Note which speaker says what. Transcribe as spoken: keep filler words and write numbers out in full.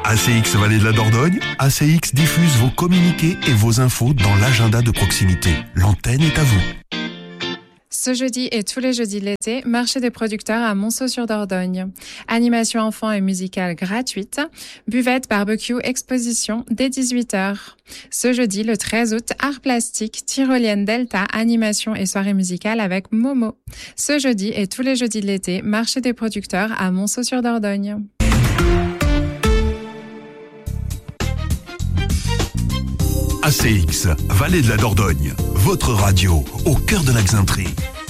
Speaker 1: A C X Vallée de la Dordogne, A C X diffuse vos communiqués et vos infos dans l'agenda de proximité. L'antenne est à vous.
Speaker 2: Ce jeudi et tous les jeudis de l'été, marché des producteurs à Monceau-sur-Dordogne. Animation enfants et musicale gratuite. Buvette, barbecue, exposition dès dix-huit heures. Ce jeudi, le treize août, art plastique, tyrolienne delta, animation et soirée musicale avec Momo. Ce jeudi et tous les jeudis de l'été, marché des producteurs à Monceau-sur-Dordogne.
Speaker 1: A C X, Vallée de la Dordogne, votre radio au cœur de la Xainterie.